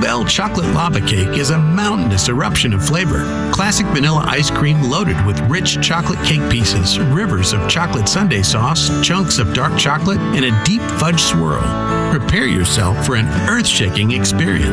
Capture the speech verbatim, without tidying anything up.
Bell Chocolate Lava Cake is a mountainous eruption of flavor. Classic vanilla ice cream loaded with rich chocolate cake pieces, rivers of chocolate sundae sauce, chunks of dark chocolate, and a deep fudge swirl. Prepare yourself for an earth-shaking experience.